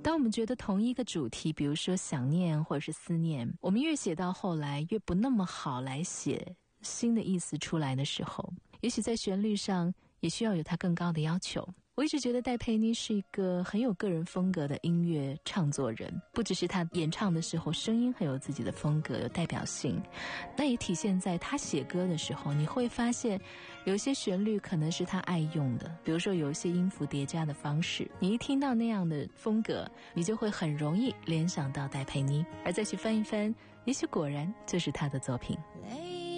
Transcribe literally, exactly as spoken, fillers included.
当我们觉得同一个主题，比如说想念或者是思念，我们越写到后来越不那么好来写新的意思出来的时候，也许在旋律上也需要有它更高的要求。我一直觉得戴佩妮是一个很有个人风格的音乐唱作人，不只是他演唱的时候声音很有自己的风格，有代表性，那也体现在他写歌的时候，你会发现有些旋律可能是他爱用的，比如说有一些音符叠加的方式，你一听到那样的风格，你就会很容易联想到戴佩妮，而再去翻一翻，也许果然就是他的作品。